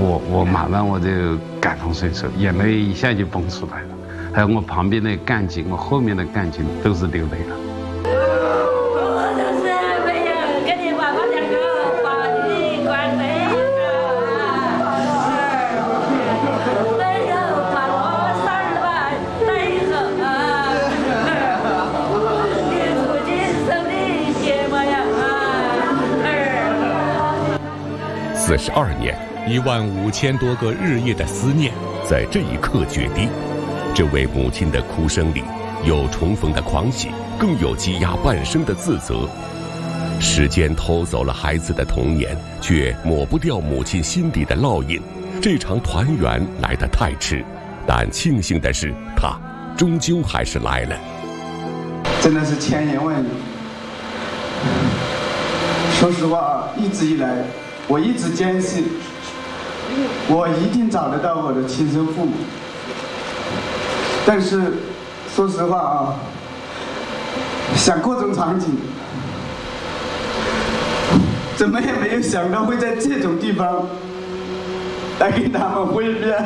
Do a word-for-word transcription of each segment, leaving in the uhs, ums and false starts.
我我马上我就感同身受，眼泪一下就蹦出来了。还有我旁边的干警，我后面的干警都是流泪了。 四十二年，一万五千多个日夜的思念，在这一刻决堤。这位母亲的哭声里，有重逢的狂喜，更有积压半生的自责。时间偷走了孩子的童年，却抹不掉母亲心底的烙印。这场团圆来得太迟，但庆幸的是，他终究还是来了。 真的是千言万语。说实话，一直以来，我一直坚信，我一定找得到我的亲生父母。但是，说实话啊，想各种场景，怎么也没有想到会在这种地方来跟他们会面。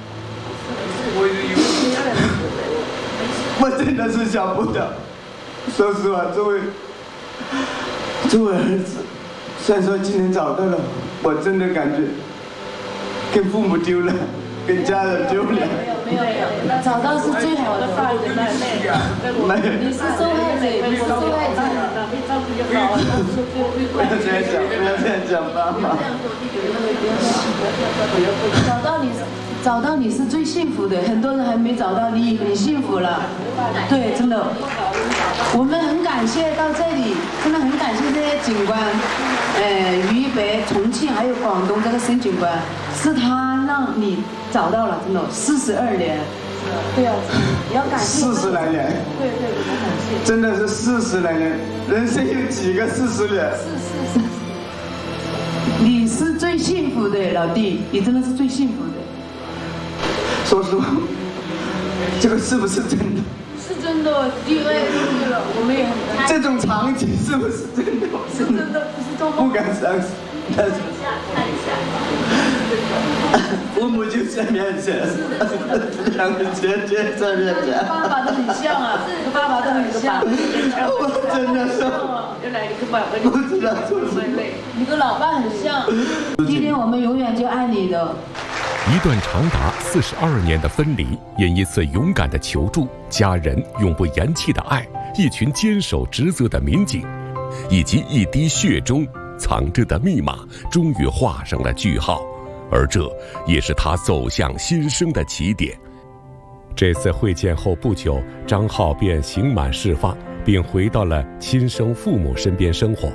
我真的是想不到。说实话，作为作为儿子，虽然说今天找到了，我真的感觉跟父母丢了，跟家人丢了。 没有没有，找到是最好的。没有，你是受害者，你是受害者。 不要这样讲，不要这样讲，妈妈。 找到你，找到你是最幸福的。很多人还没找到你，你幸福了。对，真的。我们很感谢到这里，真的很感谢这些警官，呃，渝北、重庆还有广东这个省警官，是他让你找到了，真的四十二年。对啊，你要感谢。 四十来年。 对对，我们感谢。 真的是四十来年，人生有几个四十年？ 是是是。你是最幸福的，老弟，你真的是最幸福的。 说实话，这个是不是真的？ 是真的 ，D N A 出去了，我们也很担心。 这种场景是不是真的？ 是真的，不是做梦。 不敢相信。看一下，看一下。父母就在面前，两个姐姐在面前。 爸爸都很像啊，跟爸爸都很像。 我真的是， 原来你跟爸爸不知道做什么。 你跟老爸很像。今天我们永远就爱你的。 一段长达四十二年的分离，因一次勇敢的求助，家人永不言弃的爱，一群坚守职责的民警，以及一滴血中藏着的密码，终于画上了句号。而这也是他走向新生的起点。这次会见后不久，张浩便刑满释放，并回到了亲生父母身边生活。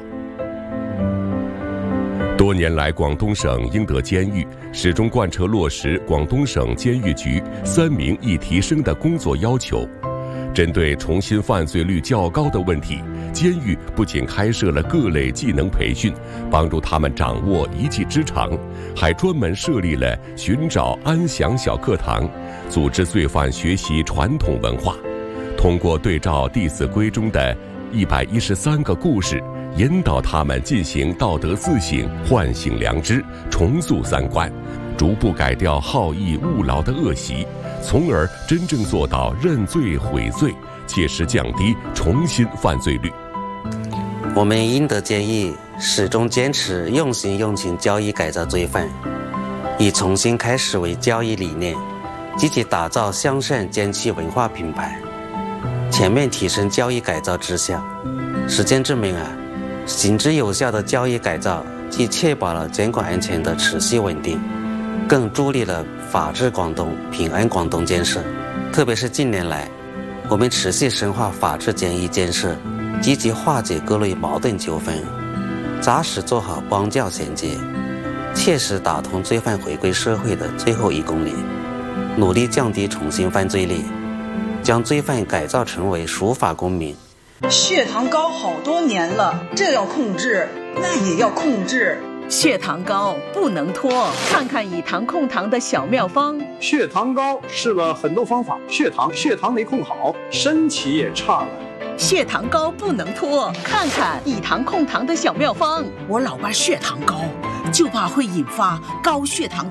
多年来，广东省英德监狱始终贯彻落实广东省监狱局三名一提升的工作要求。针对重新犯罪率较高的问题，监狱不仅开设了各类技能培训，帮助他们掌握一技之长，还专门设立了寻找安详小课堂，组织罪犯学习传统文化。通过对照《弟子规》中的一百一十三个故事，引导他们进行道德自省，唤醒良知，重塑三观，逐步改掉好逸恶劳的恶习，从而真正做到认罪悔罪，切实降低重新犯罪率。 我们英德监狱始终坚持用心用情教育改造罪犯，以重新开始为教育理念，积极打造向善监区文化品牌，全面提升教育改造质效。实践证明啊，行之有效的教育改造既确保了监管安全的持续稳定，更助力了法治广东、平安广东建设。特别是近年来，我们持续深化法治监狱建设，积极化解各类矛盾纠纷，扎实做好帮教衔接，切实打通罪犯回归社会的最后一公里，努力降低重新犯罪率，将罪犯改造成为守法公民。 血糖高好多年了，这要控制，那也要控制。 血糖高不能拖，看看以糖控糖的小妙方。 血糖高试了很多方法，血糖血糖没控好，身体也差了。 血糖高不能拖，看看以糖控糖的小妙方。 我老爸血糖高，就怕会引发高血糖